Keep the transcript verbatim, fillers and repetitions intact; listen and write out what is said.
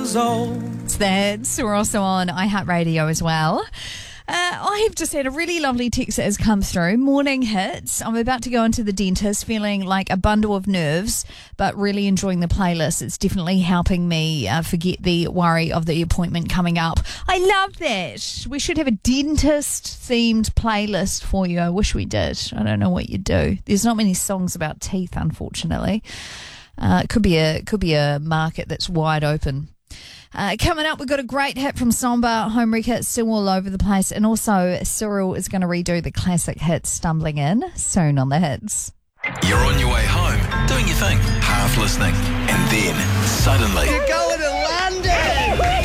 years old. It's that. So we're also on iHeartRadio as well. Uh, I have just had a really lovely text that has come through. Morning hits. I'm about to go into the dentist feeling like a bundle of nerves, but really enjoying the playlist. It's definitely helping me uh, forget the worry of the appointment coming up. I love that. We should have a dentist-themed playlist for you. I wish we did. I don't know what you do. There's not many songs about teeth, unfortunately. Uh, it could be a could be a market that's wide open. Uh, coming up, we've got a great hit from Somba, Home Wrecker, still all over the place. And also, Cyril is going to redo the classic hit Stumbling In soon on the hits. You're on your way home, doing your thing, half listening, and then suddenly... You're going to London!